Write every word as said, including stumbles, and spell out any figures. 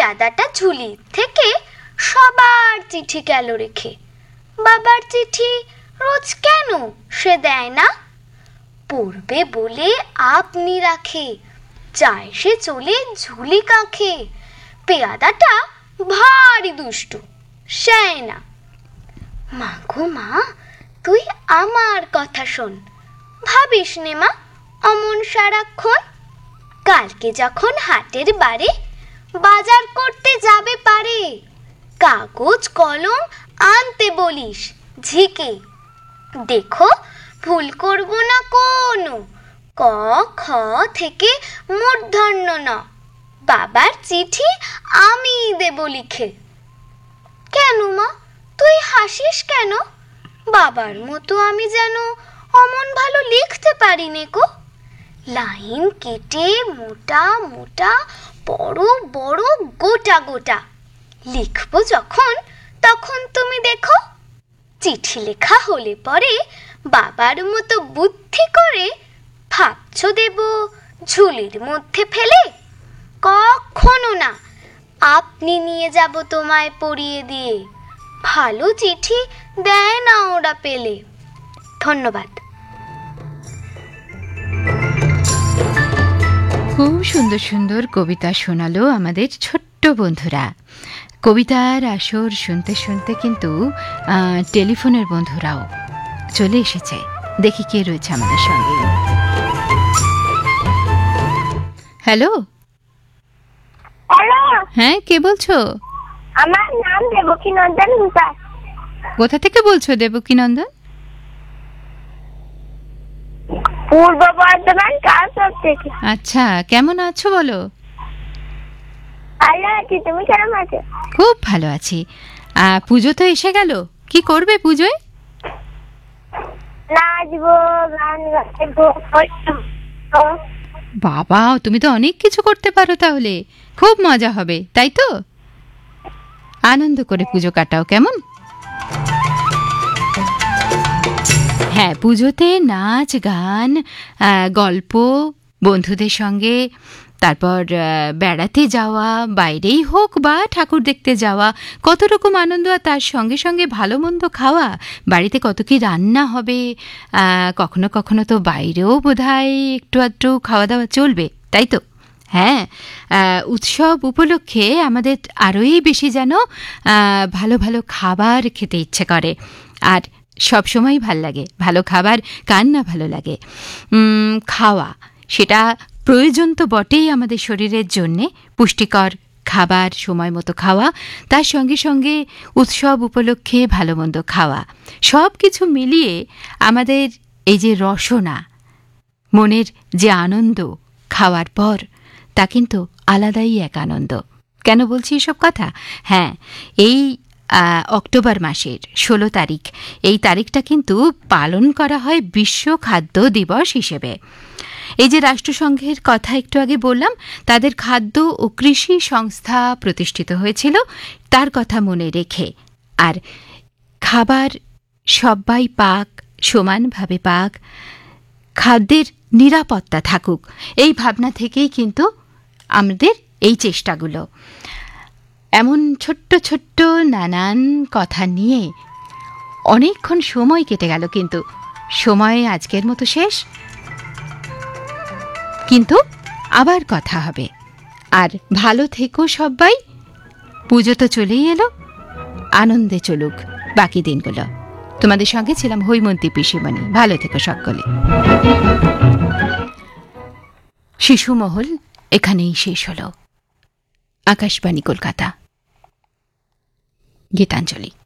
পেয়াদাটা ঝুলি থেকে সবার চিঠি গেল রেখে। বাবার চিঠি রোজ কেন সে দেয় না? পড়বে বলে আপনি রাখে, যায় সে চলে ঝুলি কাঁখে। পেয়াদাটা ভারী দুষ্টু, সেয় না। মা গো মা, তুই আমার কথা শোন, ভাবিস নে মা অমন সারাক্ষণ। কালকে যখন হাটের বারে বাজার করতে যাবে পারে, কাগজ কলম আনতে বলিস ঝিকে। দেখো ভুল করব না কোনো, ক খ থেকে মূর্ধন্য ন, বাবার চিঠি আমি দেব লিখে। কেন মা তুই হাসিস কেন? বাবার মতো আমি যেন অমন ভালো লিখতে পারি নে গো। লাইন কেটে মোটা মোটা বড় বড় গোটা গোটা লিখবো যখন, তখন তুমি দেখো। চিঠি লেখা হলে পরে বাবার মতো বুদ্ধি করে ভাবছ দেব ঝুলির মধ্যে ফেলে? কখনো না, আপনি নিয়ে যাব তোমায় পড়িয়ে দিয়ে, ভালো চিঠি দেয় না ওরা পেলে। ধন্যবাদ। খুব সুন্দর সুন্দর কবিতা শোনালো আমাদের ছোট্ট বন্ধুরা। কবিতার আসর শুনতে শুনতে কিন্তু টেলিফোনের বন্ধুরাও চলে এসেছে। দেখি কে রয়েছে আমাদের সঙ্গে। হ্যালো হ্যালো, হ্যাঁ কে বলছো? আমার নাম দেবকীনন্দন ঘোষ। কোথা থেকে বলছো দেবকীনন্দন? পূর্ব বর্ধমান কালসব থেকে। আচ্ছা, কেমন আছো বলো? ভালো আছি, তুমি কেমন আছো? খুব ভালো আছি। পুজো তো এসে গেল, কি করবে পুজোয়? নাচবো, গান গাইবো। বাবা, তুমি তো অনেক কিছু করতে পারো, তাহলে খুব মজা হবে, তাই তো? আনন্দ করে পুজো কাটাও, কেমন? হ্যাঁ, পুজোতে নাচ গান, গল্প, বন্ধুদের সঙ্গে, তারপর বেড়াতে যাওয়া, বাইরেই হোক বা ঠাকুর দেখতে যাওয়া, কত রকম আনন্দ। আর তার সঙ্গে সঙ্গে ভালো মন্দ খাওয়া, বাড়িতে কত কি রান্না হবে, কখনো কখনো তো বাইরেও বোধহয় একটু আধটু খাওয়া দাওয়া চলবে, তাই তো? হ্যাঁ, উৎসব উপলক্ষে আমাদের আরোই বেশি যেন ভালো ভালো খাবার খেতে ইচ্ছে করে। আর সব সময় ভাল লাগে ভালো খাবার, কার না ভালো লাগে? খাওয়া সেটা প্রয়োজন তো বটেই আমাদের শরীরের জন্যে, পুষ্টিকর খাবার সময় মতো খাওয়া, তার সঙ্গে সঙ্গে উৎসব উপলক্ষে ভালো মন্দ খাওয়া, সব কিছু মিলিয়ে আমাদের এই যে রসনা, মনের যে আনন্দ খাওয়ার পর, তা কিন্তু আলাদাই এক আনন্দ। কেন বলছি এসব কথা? হ্যাঁ, এই অক্টোবর মাসের ষোলো তারিখ, এই তারিখটা কিন্তু পালন করা হয় বিশ্ব খাদ্য দিবস হিসেবে। এই যে রাষ্ট্রসংঘের কথা একটু আগে বললাম, তাদের খাদ্য ও কৃষি সংস্থা প্রতিষ্ঠিত হয়েছিল তার কথা মনে রেখে। আর খাবার সবাই পাক, সমানভাবে পাক, খাদ্যের নিরাপত্তা থাকুক, এই ভাবনা থেকেই কিন্তু আমাদের এই চেষ্টাগুলো। এমন ছোট্ট ছোট্ট নানান কথা নিয়ে অনেকক্ষণ সময় কেটে গেল, কিন্তু সময় আজকের মতো শেষ। কিন্তু আবার কথা হবে। আর ভালো থেকো সবাই। পুজো তো চলেই এলো, আনন্দে চলুক বাকি দিনগুলো। তোমাদের সঙ্গে ছিলাম হৈমন্তী পিসিমণি। ভালো থেকো সকলে। শিশু মহল এখানেই শেষ হলো। আকাশবাণী কলকাতা। গীতাঞ্জলি।